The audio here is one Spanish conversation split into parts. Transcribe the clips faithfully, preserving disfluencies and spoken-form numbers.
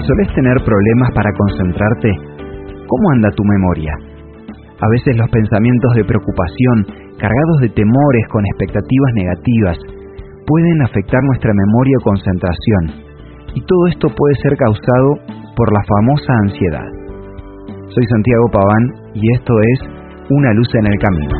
¿Solés tener problemas para concentrarte? ¿Cómo anda tu memoria? A veces los pensamientos de preocupación, cargados de temores con expectativas negativas, pueden afectar nuestra memoria o concentración, y todo esto puede ser causado por la famosa ansiedad. Soy Santiago Paván y esto es Una luz en el camino.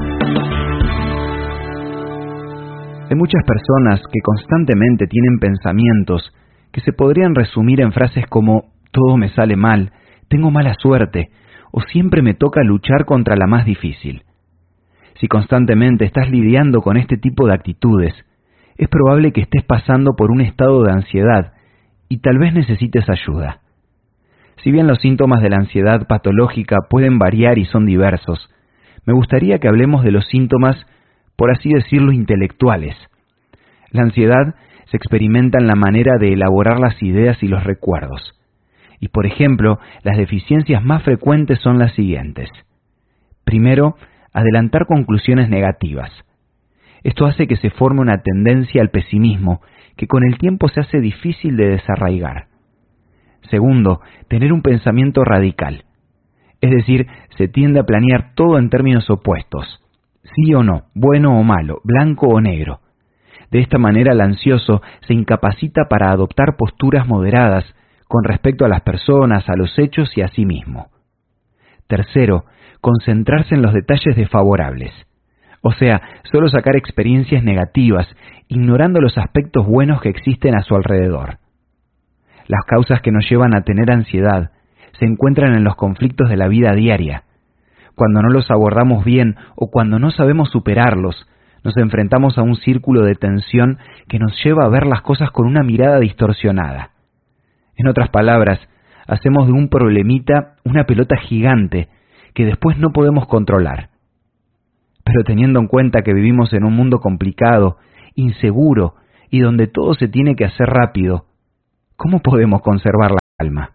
Hay muchas personas que constantemente tienen pensamientos que se podrían resumir en frases como todo me sale mal, tengo mala suerte, o siempre me toca luchar contra la más difícil. Si constantemente estás lidiando con este tipo de actitudes, es probable que estés pasando por un estado de ansiedad y tal vez necesites ayuda. Si bien los síntomas de la ansiedad patológica pueden variar y son diversos, me gustaría que hablemos de los síntomas, por así decirlo, intelectuales. La ansiedad se experimenta en la manera de elaborar las ideas y los recuerdos. Y, por ejemplo, las deficiencias más frecuentes son las siguientes. Primero, adelantar conclusiones negativas. Esto hace que se forme una tendencia al pesimismo que con el tiempo se hace difícil de desarraigar. Segundo, tener un pensamiento radical. Es decir, se tiende a planear todo en términos opuestos. Sí o no, bueno o malo, blanco o negro. De esta manera el ansioso se incapacita para adoptar posturas moderadas con respecto a las personas, a los hechos y a sí mismo. Tercero, concentrarse en los detalles desfavorables. O sea, solo sacar experiencias negativas, ignorando los aspectos buenos que existen a su alrededor. Las causas que nos llevan a tener ansiedad se encuentran en los conflictos de la vida diaria. Cuando no los abordamos bien o cuando no sabemos superarlos, nos enfrentamos a un círculo de tensión que nos lleva a ver las cosas con una mirada distorsionada. En otras palabras, hacemos de un problemita una pelota gigante que después no podemos controlar. Pero teniendo en cuenta que vivimos en un mundo complicado, inseguro y donde todo se tiene que hacer rápido, ¿cómo podemos conservar la calma?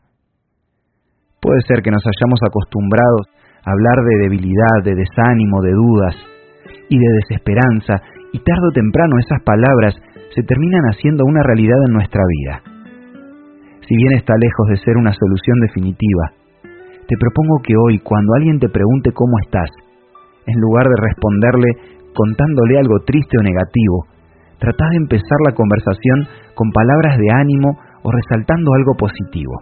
Puede ser que nos hayamos acostumbrado a hablar de debilidad, de desánimo, de dudas y de desesperanza, y tarde o temprano esas palabras se terminan haciendo una realidad en nuestra vida. Si bien está lejos de ser una solución definitiva, te propongo que hoy, cuando alguien te pregunte cómo estás, en lugar de responderle contándole algo triste o negativo, trata de empezar la conversación con palabras de ánimo o resaltando algo positivo.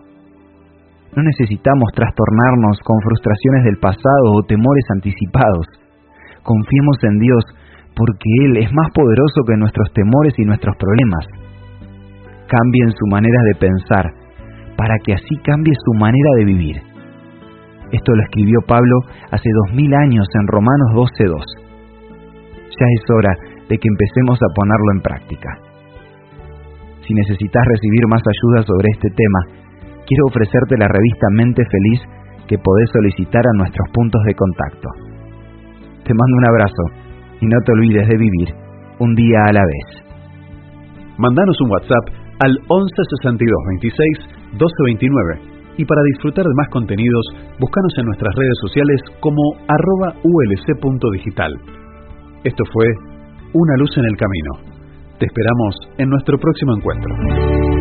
No necesitamos trastornarnos con frustraciones del pasado o temores anticipados. Confiemos en Dios, porque Él es más poderoso que nuestros temores y nuestros problemas. Cambien su manera de pensar, para que así cambie su manera de vivir. Esto lo escribió Pablo hace dos mil años en Romanos doce dos. Ya es hora de que empecemos a ponerlo en práctica. Si necesitas recibir más ayuda sobre este tema, quiero ofrecerte la revista Mente Feliz que podés solicitar a nuestros puntos de contacto. Te mando un abrazo y no te olvides de vivir un día a la vez. Mandanos un WhatsApp al once sesenta y dos veintiséis doce veintinueve y para disfrutar de más contenidos, búscanos en nuestras redes sociales como arroba ulc.digital. Esto fue Una luz en el camino. Te esperamos en nuestro próximo encuentro.